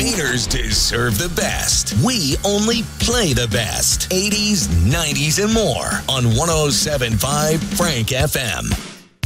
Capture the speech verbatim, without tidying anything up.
Haters deserve the best. We only play the best. eighties, nineties, and more on one oh seven point five Frank F M.